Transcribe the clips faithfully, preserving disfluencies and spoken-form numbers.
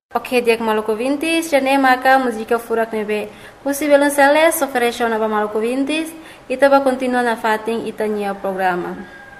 Ok, diak Maluku Vintis, jane maka música furak nebe. Husi belonceles ofereceu na Maluku Vintis, ita ba continua na fating ita nia programa.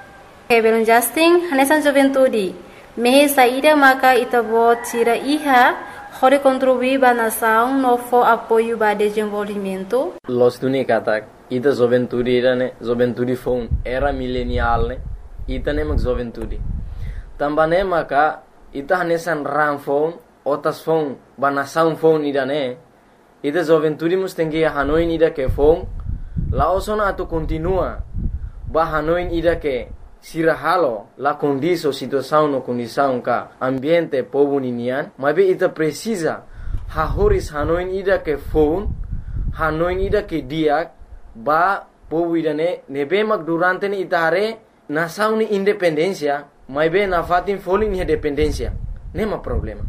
Ok, belon Justin, hanesan juventude. Mehe saída maka ita bo tira iha, hore contribuir ba nação no fo apoio ba desenvolvimento. Los tuni katak, ita juventude ira ne, juventude phone era millennial ne, ita ne mak juventude. Tambane maka ita hanesan ram phone otas phone banação phone ida ne ida juventude mus tengi Hanoi ida ke phone la osona atu continua ba Hanoi ida ke sirahalo la condiso situação no condição ka ambiente povo ninian mabe ita precisa ha horis Hanoi ida ke phone Hanoi ida ke diak ba povo ida ne nebe mak durante ne itare nação ni independência mabe na fatin foling ni dependência nema problema.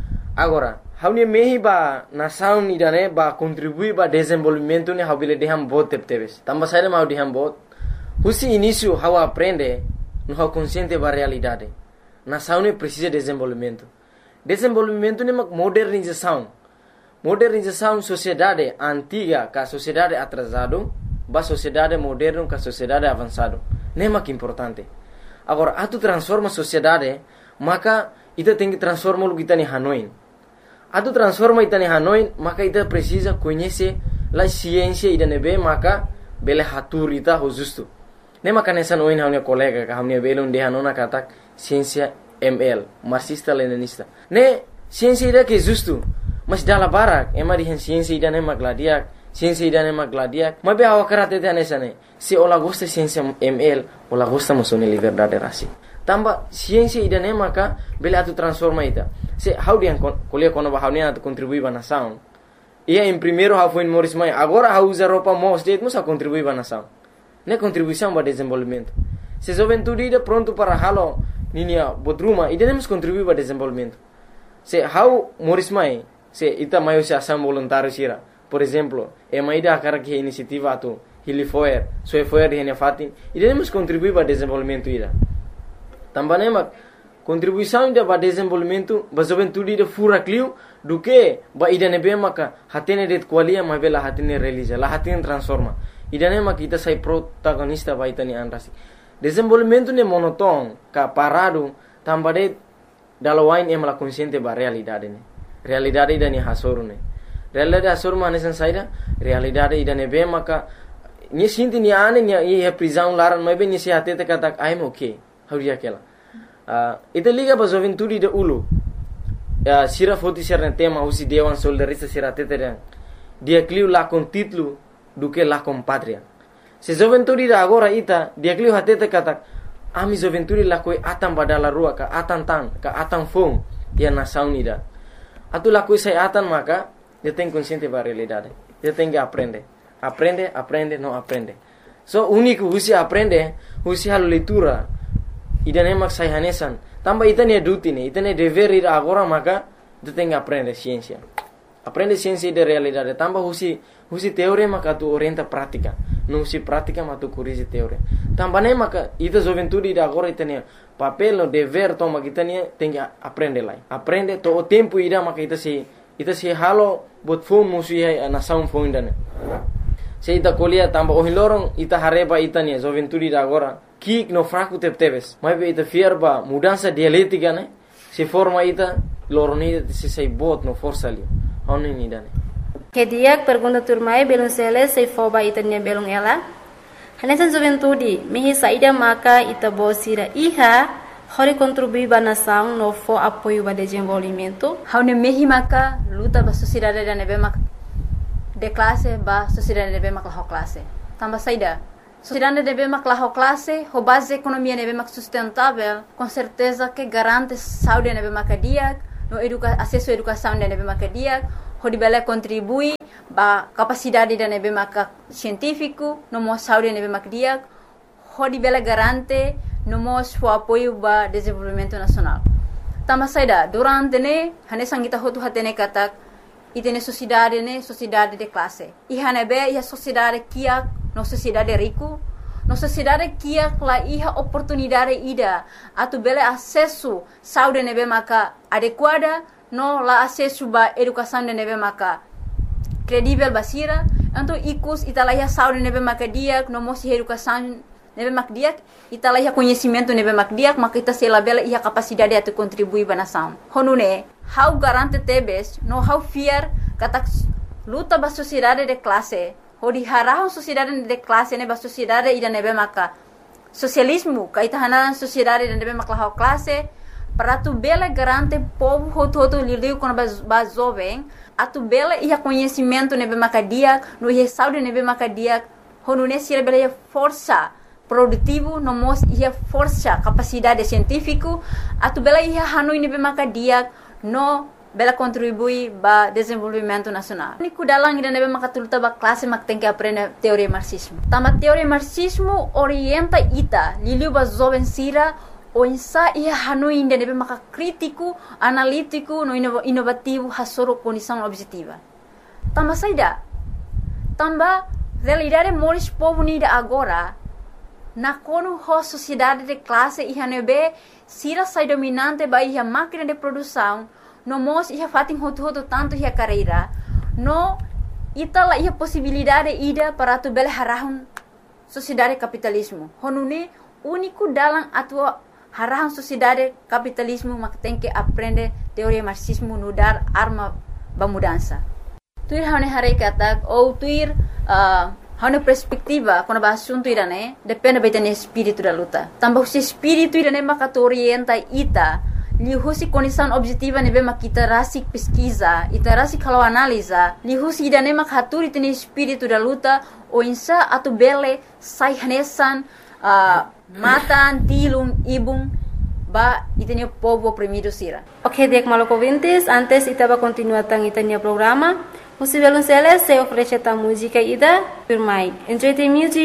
Agora, haune mehi ba nação ni dane ba contribuir ba desenvolvimento ne habile deham bot tepteves. Tamba saída mau deham bot. Husi início how aprende no how consciente ba realidade. Nação ne precisa desenvolvimento. Desenvolvimento ne mak modernização. Modernização sociedade antiga ka sociedade atrasado ba sociedade moderno ka sociedade avançado. Ne mak importante. Agora, atu transforma sociedade, maka ita tem que transformar o que está em Hanoi. Atu transforma ita em Hanoi, maka ita precisa conhecer a ciência ida nebe, maka bele hatur ita ho justo. Ne maka nessa noin hamne colega ka hamne belon de hanona katak ciência M L, marxista leninista. Ne ciência ida que justo, mas dala barak, ema di ciência ida ne magladiak, ciência ida ne magladiak. Mas be awa karate te nessa ne. Se ola gosta ciência M L, ola gosta musone liberdade rasi. Tamba ciência ida ne maka bele atu transforma ita. Se how dia kuliah kono ba haunia atu contribui ba nação. Ia em primeiro how foi Morris Mai, agora how usa roupa mos det musa contribui ba nação. Ne contribuição ba desenvolvimento. Se juventude ida pronto para halo ninia bodruma ida nemos contribui ba desenvolvimento. Se how Morris Mai, se ita maio se ação voluntário sira. Por exemplo, e mai da cara que iniciativa atu Hilifoer, so foer de fatin, ida nemos contribui ba desenvolvimento ida. Também mak contribuição ida ba desenvolvimento ba juventude ida fura clio do que ba ida nebe maka hatene det qualia ma bela hatene realiza la hatene transforma ida ne mak ita sai protagonista ba ita ni anrasi desenvolvimento ne monoton ka parado tambade dalawain em la consciente ba realidade ne realidade ida ni hasoru ne realidade hasoru mane san saida realidade ida nebe maka ni sinti ni ane ni e prisão laran ma be ni se hatete katak I'm okay how dia kela Uh, ita liga ba juventude de ulu uh, sira foti sira tema usi dewan soldarista sira teteren dia clio la con título do que la con patria se juventude da agora ita dia clio hatete kata ami juventude la koi atam badala rua ka atan tan ka atan fom dia nação ida atu la koi sai atan maka dia tem consciente ba realidade dia tem que aprender aprende aprende não aprende so único usi aprende usi halo leitura ida ne mak sai hanesan tamba ita ne duty ne ita ne dever ida agora maka tu tem que aprender ciência aprende ciência de realidade tamba husi husi teoria maka tu orienta prática não husi prática mas tu corrige teoria tamba ne maka ita juventude ida agora ita ne papel no dever toma kita ne tem que aprender lá aprende to o tempo ida maka ita se ita se halo bot fom musi a nação fom ida ne se ita colia tamba o hilorong ita hareba ita ne juventude ida agora kik no fraco tepteves mas be ita fierba mudança dialética né se forma ita loroni se sei bot no força ali oni ni dane Que dia pergunta turmai belum sele sei foba ita nia belum ela hanesan juventude mehi saída maka ita bosira iha hori contribuir ba nação no fo apoio ba desenvolvimento haune mehi maka luta ba sociedade da nebe mak de classe ba sociedade nebe mak la classe tamba saída sociedade nebe mak la classe ho base economia nebe mak sustentável com certeza que garante saúde nebe mak dia no educa acesso à educação nebe mak dia ho dibele contribui ba capacidade da nebe mak científico no mo saúde nebe mak dia ho dibele garante no mo fo apoio ba desenvolvimento nacional tamba saída durante ne hane sangita ho tu hatene katak itene sociedade ne sociedade de classe e hanebe ia sociedade kia no sociedade rico no sociedade kia la iha oportunidade ida atu bele acesso saúde nebe maka adequada no la acesso ba educação de nebe maka credível basira, então icus italaya saúde nebe maka diak, no mosi educação nebe mak diak, italaya conhecimento nebe mak diak, maka ita sela bela ia capacidade atu contribuir ba nação. Honune, how garante tebes, no how fear kata luta ba sociedade de classe, ho di harahon sociedade de classe ne ba sociedade ida nebe maka socialismo, kaita hanaran sociedade de nebe mak la classe, para tu bela garante povo hoto hoto lidiu com ba jovem, atu bela ia conhecimento nebe maka diak, no ia saúde nebe maka diak, honune sira bela ia força produtivo, no mos ia força capacidade científico, atu bela ia hanui nebe maka diak, no bela contribui ba desenvolvimento nacional. Ni kudalang ida nebe maka tuluta ba classe mak tem que aprender teoria marxismo. Tama teoria marxismo orienta ita liliu ba jovem sira o insa ia hanui ida nebe maka crítico, analítico, no inovativo hasoro condição objetiva. Tama saida. Tamba realidade moris povo nida agora na kono ho sociedade de classe ia nebe sira sai dominante ba ia máquina de produção, no mos ia fatin hoto hoto tanto ia carreira, no itala ia possibilidade ida para tu bela harahun sociedade capitalismo. Honune único dalam atua harahun sociedade capitalismo mak tem que aprender teoria marxismo no dar arma ba mudança. Tuir hane hare katak ou tuir uh, hane perspectiva quando ba assunto irane depende betane espírito da luta. Tambah se espírito irane maka orienta ita lihusi condição objetiva nebe makita rasik pesquisa, ita rasik kalau analisa, lihusi idane mak haturi tene espírito da luta o insa atu bele sai hanesan uh, matan tilum ibung ba itene povo oprimido sira. Ok, dek maloko ouvintes, antes ita va continuar tang itanya programa. Music Violonceles se oferece ta música ida, Pirmai. Enjoy the music.